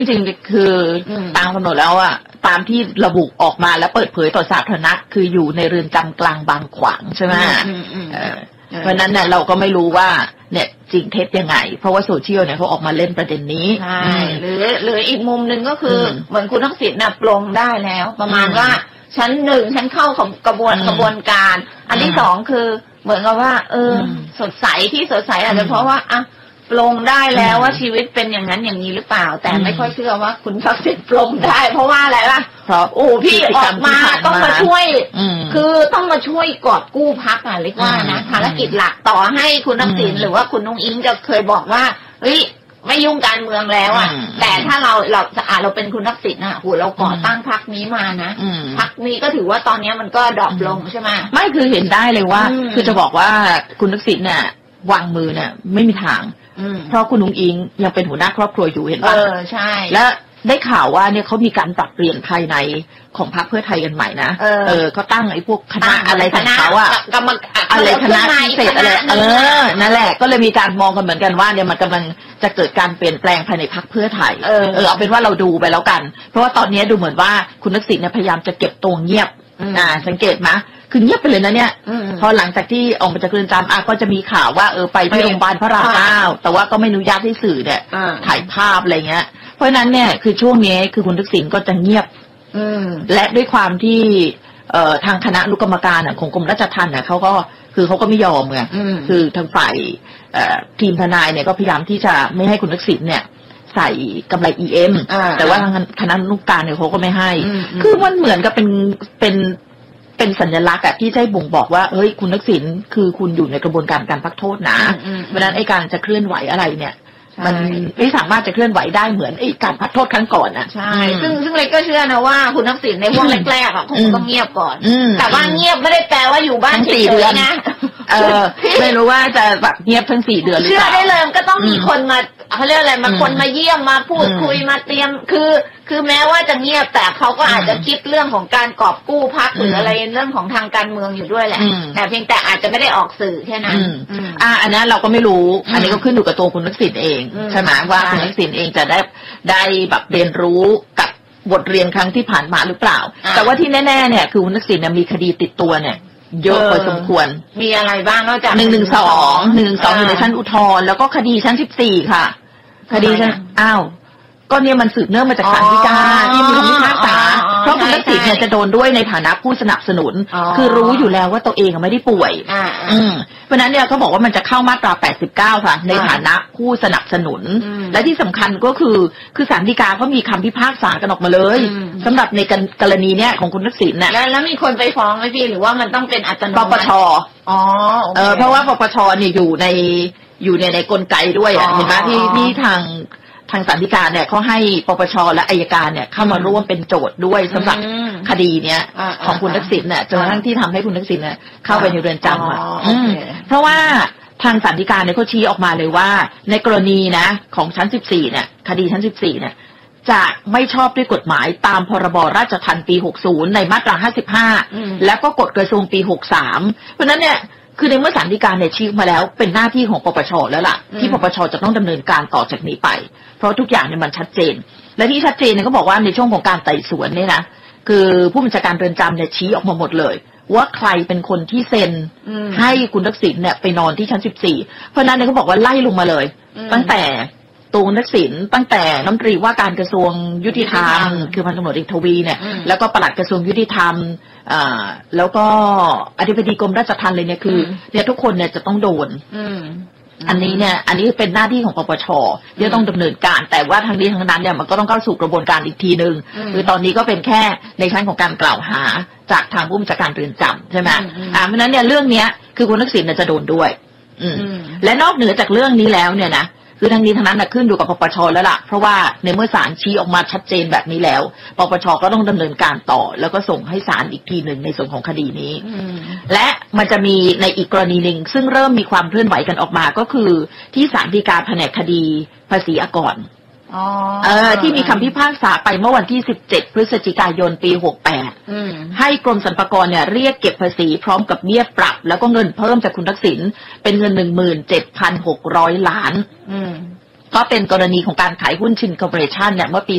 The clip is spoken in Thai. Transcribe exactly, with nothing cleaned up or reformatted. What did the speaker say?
จริงๆคือตามกำหนดแล้วอะตามที่ระบุออกมาและเปิดเผยต่อสาธารณะคืออยู่ในเรือนจำกลางบางขวางใช่ไหมเพราะนั้นเนี่ยเราก็ไม่รู้ว่าเนี่ยจริงเท็จยังไงเพราะว่าโซเชียลเนี่ยเขาออกมาเล่นประเด็นนี้ใช่หรือหรืออีกมุมหนึ่งก็คือเหมือนคุณทักษิณน่ะปลงได้แล้วประมาณว่าชั้นหนึ่งชั้นเข้ากระบวนกระบวนการอันที่สองคือเหมือนกับว่าเออสดใสที่สดใสอาจจะเพราะว่าอ่ะปลงได้แล้วว่าชีวิตเป็นอย่างนั้นอย่างนี้หรือเปล่าแต่ไม่ค่อยเชื่อว่าคุณทักษิณปลงได้เพราะว่าอะไรล่ะเพราะโอ้พี่ออกมาต้องมาช่วยคือต้องมาช่วยกอบกู้พรรคอ่ะเรียกว่านะภารกิจหลักต่อให้คุณทักษิณหรือว่าคุณนุ้งอิงจะเคยบอกว่าเฮ้ยไม่ยุ่งการเมืองแล้วอ่ะแต่ถ้าเราเราอ่ะเราเป็นคุณทักษิณอ่ะโหเราก่อตั้งพรรคนี้มานะพรรคนี้ก็ถือว่าตอนนี้มันก็ดรอปลงใช่ไหมไม่คือเห็นได้เลยว่าคือจะบอกว่าคุณทักษิณเนี่ยวางมือเนี่ยไม่มีทางเพราะคุณนุ้งอิงยังเป็นหัวหน้าครอบครัวอยู่เห็นป่ะเออใช่และได้ข่าวว่าเนี่ยเขามีการปรับเปลี่ยนภายในของพรรคเพื่อไทยกันใหม่นะเออเออเขาตั้งไอ้พวกคณะอะไรของเขาอะอะไรคณะพิเศษอะไรเออนั่นแหละก็เลยมีการมองกันเหมือนกันว่าเนี่ยมันกำลังจะเกิดการเปลี่ยนแปลงภายในพรรคเพื่อไทยเออเออเอาเป็นว่าเราดูไปแล้วกันเพราะว่าตอนนี้ดูเหมือนว่าคุณทักษิณเนี่ยพยายามจะเก็บตัวเงียบอ่าสังเกตไหมคือเงียบไปเลยนะเนี่ยพอหลังจากที่ออกมาจากเรือนจำอ่ะก็จะมีข่าวว่าเออไปที่โรงพยาบาลพระรามเก้าแต่ว่าก็ไม่อนุญาตให้สื่อเนี่ยถ่ายภาพอะไรเงี้ยเพราะฉะนั้นเนี่ยคือช่วงนี้คือคุณทักษิณก็จะเงียบและด้วยความที่เอ่อทางคณะอนุกรรมการของกรมราชทัณฑ์เนี่ยเขาก็คือเขาก็ไม่ยอมไงคือทางฝ่ายทีมทนายเนี่ยก็พยายามที่จะไม่ให้คุณทักษิณเนี่ยใส่กำไร อี เอ็ม แต่ว่าทางคณะอนุกรรมการเนี่ยเขาก็ไม่ให้คือมันเหมือนกับเป็นเป็นเป็นสัญลักษณ์อะที่ใช้บ่งบอกว่าเฮ้ยคุณทักษิณคือคุณอยู่ในกระบวนการการพักโทษนะเพราะฉะนั้นไอ้การจะเคลื่อนไหวอะไรเนี่ยมันไม่สามารถจะเคลื่อนไหวได้เหมือนไอ้การพักโทษครั้งก่อนอ่ะใช่ซึ่งซึ่งเล็กก็เชื่อนะว่าคุณทักษิณในช่วงแรกๆอ่ะคงต้องเงียบก่อนแต่ว่าเงียบไม่ได้แปลว่าอยู่บ้านสี่เดือนนะเออไม่รู้ว่าจะแบบเงียบทั้งสี่เดือนหรือเปล่าเชื่อได้เลยก็ต้องมีคนมาเขาเรียกอะไรมาคนมาเยี่ยมมาพูดคุยมาเตรียมคือคือแม้ว่าจะเงียบแต่เขาก็อาจจะคิดเรื่องของการกอบกู้พรรคหรืออะไรเรื่องของทางการเมืองอยู่ด้วยแหละแต่เพียงแต่อาจจะไม่ได้ออกสื่อแค่นั้นอ่าอันนั้นเราก็ไม่รู้อันนี้ก็ขึ้นอยู่กับตัวคุณทักษิณเองใช่ไหมว่าคุณทักษิณเองจะได้ได้แบบเรียนรู้กับบทเรียนครั้งที่ผ่านมาหรือเปล่าแต่ว่าที่แน่ๆเนี่ยคือคุณทักษิณมีคดีติดตัวเนี่ยเยอะพอสมควรมีอะไรบ้างนอกจากหนึ่งหนึ่งสองหนึ่งสองอยู่ในชั้นอุทธรณ์แล้วก็คดีชั้นสิบสี่ค่ะคดีชั้นอ้าวก็เนี่ยมันสืบเนื่องมาจากศาลฎีกาที่มีคำพิพากษาเพราะคุณทักษิณเนี่ยจะโดนด้วยในฐานะผู้สนับสนุนคือรู้อยู่แล้วว่าตัวเองไม่ได้ป่วยอืมเพราะนั้นเนี่ยเขาบอกว่ามันจะเข้ามาตราแปดสิบเก้าค่ะในฐานะผู้สนับสนุนและที่สำคัญก็คือคือศาลฎีกาเขามีคำพิพากษากันออกมาเลยสำหรับในกรณีเนี้ยของคุณทักษิณเนี่ยแล้วมีคนไปฟ้องไหมพี่หรือว่ามันต้องเป็นอัตโนมัติปปชอ๋อเออเพราะว่าปปชเนี่ยอยู่ในอยู่ในในกลไกด้วยอ่ะเห็นไหมที่ที่ทางทางศาลฎีกาเนี่ยเขาให้ปปชและอัยการเนี่ยเข้ามาร่วมเป็นโจทย์ด้วยสำหรับคดีเนี้ยของคุณทักษิณเนี่ยจนกระทั่งที่ทำให้คุณทักษิณเนี่ยเข้าไปในเรือนจำอ่ะเพราะว่าทางศาลฎีกาเนี่ยเขาชี้ออกมาเลยว่าในกรณีนะของชั้นสิบสี่เนี่ยคดีชั้นสิบสี่เนี่ยจะไม่ชอบด้วยกฎหมายตามพรบราชทัณฑ์ปีหกสิบในมาตราห้าสิบห้าแล้วก็กฎกระทรวงปีหกสิบสามเพราะนั้นเนี่ยคือในเมื่อศาลฎีกาเนี่ยชี้มาแล้วเป็นหน้าที่ของปปชแล้วล่ะที่ปปชจะต้องดำเนินการต่อจากนี้ไปเพราะทุกอย่างเนี่ยมันชัดเจนและที่ชัดเจนเนี่ยก็บอกว่าในช่วงของการไต่สวนเนี่ยนะคือผู้บัญชาการเรือนจำเนี่ยชี้ออกมาหมดเลยว่าใครเป็นคนที่เซ็นให้คุณทักษิณเนี่ยไปนอนที่ชั้นสิบสี่เพราะนั้นเนี่ยเขาบอกว่าไล่ลงมาเลยตั้งแต่ตัวคุณทักษิณตั้งแต่รัฐมนตรีว่าการกระทรวงยุติธรรมคือพันตำรวจเอกทวีเนี่ยแล้วก็ปลัดกระทรวงยุติธรรมอ่าแล้วก็อธิบดีกรมราชทัณฑ์เลยเนี่ยคือเนี่ยทุกคนเนี่ยจะต้องโดนอันนี้เนี่ยอันนี้เป็นหน้าที่ของปปชที่ต้องดำเนินการแต่ว่าทางนี้ทางนั้นเนี่ยมันก็ต้องเข้าสู่กระบวนการอีกทีนึงคือตอนนี้ก็เป็นแค่ในชั้นของการกล่าวหาจากทางผู้บัญชาการเรือนจำใช่ไหมอ่าเพราะฉะนั้นเนี่ยเรื่องนี้คือคุณทักษิณจะโดนด้วยและนอกเหนือจากเรื่องนี้แล้วเนี่ยนะคือทางนี้ทางนั้นนะขึ้นอยู่กับปปชแล้วล่ะเพราะว่าในเมื่อศาลชี้ออกมาชัดเจนแบบนี้แล้วปปชก็ต้องดำเนินการต่อแล้วก็ส่งให้ศาลอีกทีหนึ่งในส่วนของคดีนี้และมันจะมีในอีกกรณีหนึ่งซึ่งเริ่มมีความเคลื่อนไหวกันออกมาก็คือที่ศาลฎีกาแผนกคดีภาษีอากรเออที่มีคำพิพากษาไปเมื่อวันที่สิบเจ็ดพฤศจิกายนปีหกสิบแปดให้กรมสรรพากรเนี่ยเรียกเก็บภาษีพร้อมกับเบี้ยปรับแล้วก็เงินเพิ่มจากคุณทักษิณเป็นเงิน หนึ่งหมื่นเจ็ดพันหกร้อย ล้านก็เป็นกรณีของการขายหุ้นชินคอร์ปอเรชั่นเนี่ยเมื่อปี